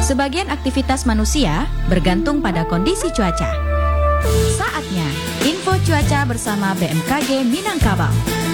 Sebagian aktivitas manusia bergantung pada kondisi cuaca. Saatnya info cuaca bersama BMKG Minangkabau.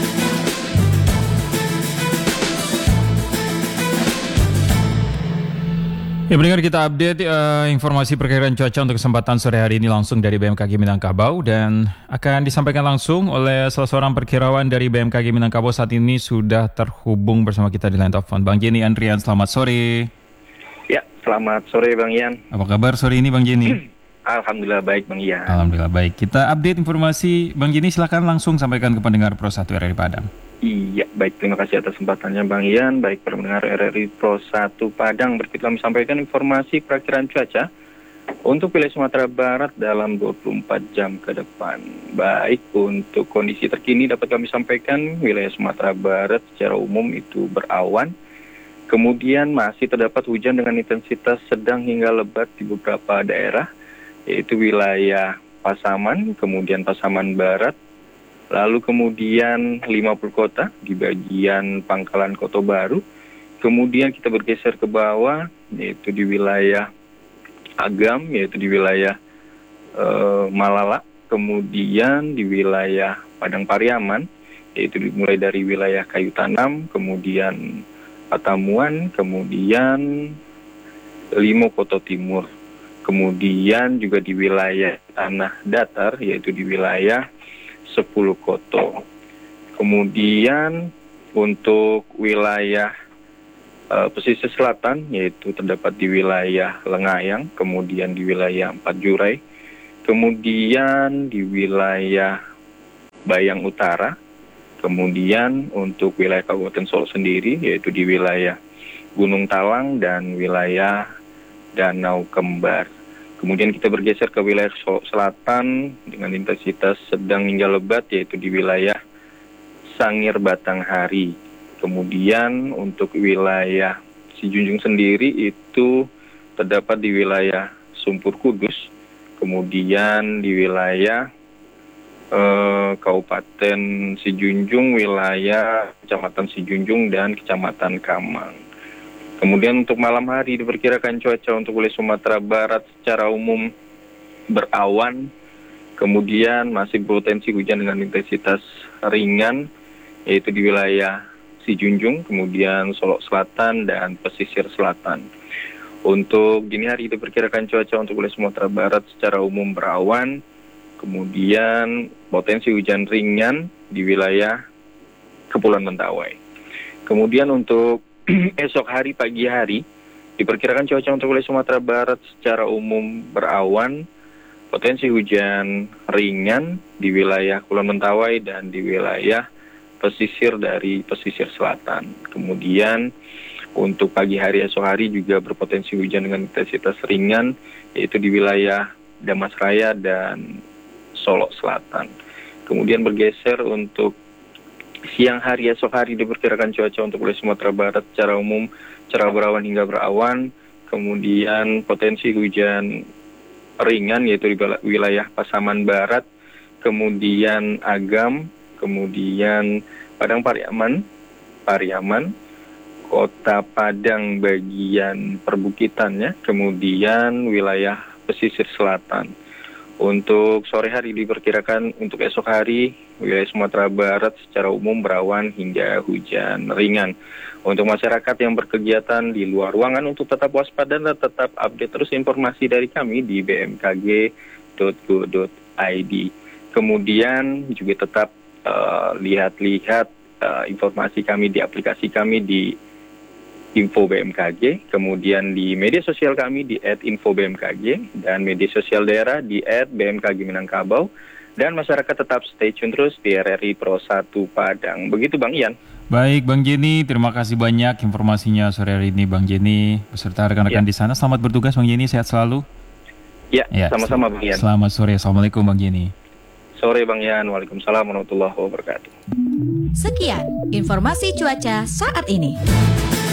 Ya, pendengar, kita update informasi perkiraan cuaca untuk kesempatan sore hari ini langsung dari BMKG Minangkabau dan akan disampaikan langsung oleh salah seorang perkirawan dari BMKG Minangkabau. Saat ini sudah terhubung bersama kita di line telepon, Bang Jenny Andrian. Selamat sore. Ya, selamat sore Bang Ian. Apa kabar sore ini Bang Jenny? Alhamdulillah baik Bang Ian. Alhamdulillah baik. Kita update informasi, Bang Jenny silakan langsung sampaikan ke pendengar Pro 1 RRI Padang. Iya, baik, terima kasih atas kesempatannya Bang Ian. Baik, pendengar RRI Pro 1 Padang, berikut kami sampaikan informasi perakiraan cuaca untuk wilayah Sumatera Barat dalam 24 jam ke depan. Baik, untuk kondisi terkini dapat kami sampaikan wilayah Sumatera Barat secara umum itu berawan. Kemudian masih terdapat hujan dengan intensitas sedang hingga lebat di beberapa daerah, yaitu wilayah Pasaman, kemudian Pasaman Barat, lalu kemudian 50 kota di bagian Pangkalan Kota Baru. Kemudian kita bergeser ke bawah, yaitu di wilayah Agam, yaitu di wilayah Malala. Kemudian di wilayah Padang Pariaman, yaitu dimulai dari wilayah Kayu Tanam, kemudian Patamuan, kemudian Limo Koto Timur. Kemudian juga di wilayah Tanah Datar, yaitu di wilayah 10 Koto. Kemudian untuk wilayah pesisir selatan, yaitu terdapat di wilayah Lengayang, kemudian di wilayah Empat Jurai, kemudian di wilayah Bayang Utara, kemudian untuk wilayah Kabupaten Solo sendiri, yaitu di wilayah Gunung Talang dan wilayah Danau Kembar. Kemudian kita bergeser ke wilayah selatan dengan intensitas sedang hingga lebat, yaitu di wilayah Sangir Batanghari. Kemudian untuk wilayah Sijunjung sendiri itu terdapat di wilayah Sumpur Kudus. Kemudian di wilayah Kabupaten Sijunjung, wilayah Kecamatan Sijunjung dan Kecamatan Kamang. Kemudian untuk malam hari diperkirakan cuaca untuk wilayah Sumatera Barat secara umum berawan, kemudian masih berpotensi hujan dengan intensitas ringan, yaitu di wilayah Sijunjung, kemudian Solok Selatan dan pesisir selatan. Untuk dini hari diperkirakan cuaca untuk wilayah Sumatera Barat secara umum berawan, kemudian potensi hujan ringan di wilayah Kepulauan Mentawai. Kemudian untuk esok hari pagi hari diperkirakan cuaca untuk wilayah Sumatera Barat secara umum berawan, potensi hujan ringan di wilayah Kepulauan Mentawai dan di wilayah pesisir dari pesisir selatan. Kemudian untuk pagi hari esok hari juga berpotensi hujan dengan intensitas ringan, yaitu di wilayah Damasraya dan Solok Selatan. Kemudian bergeser untuk siang hari esok hari diperkirakan cuaca untuk wilayah Sumatera Barat secara umum cerah berawan hingga berawan, kemudian potensi hujan ringan yaitu di wilayah Pasaman Barat, kemudian Agam, kemudian Padang Pariaman, Kota Padang bagian perbukitannya, kemudian wilayah pesisir selatan. Untuk sore hari diperkirakan untuk esok hari wilayah Sumatera Barat secara umum berawan hingga hujan ringan. Untuk masyarakat yang berkegiatan di luar ruangan untuk tetap waspada dan tetap update terus informasi dari kami di bmkg.go.id. Kemudian juga tetap lihat-lihat informasi kami di aplikasi kami di Info BMKG, kemudian di media sosial kami di @infobmkg dan media sosial daerah di @bmkg Minangkabau, dan masyarakat tetap stay tune terus di RRI Pro 1 Padang. Begitu Bang Ian. Baik Bang Jenny, terima kasih banyak informasinya sore hari ini Bang Jenny beserta rekan-rekan di sana. Selamat bertugas Bang Jenny, sehat selalu. Ya, sama-sama Bang Ian. Selamat sore, Assalamualaikum Bang Jenny. Sore Bang Ian, Waalaikumsalam warahmatullahi wabarakatuh. Sekian informasi cuaca saat ini.